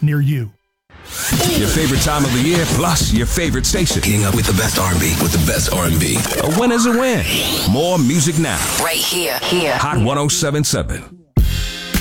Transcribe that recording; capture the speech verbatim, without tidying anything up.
near you. Your favorite time of the year, plus your favorite station. Keeping up with the best R and B, with the best R and B. A win is a win. More music now. Right here, here. Hot one oh seven point seven.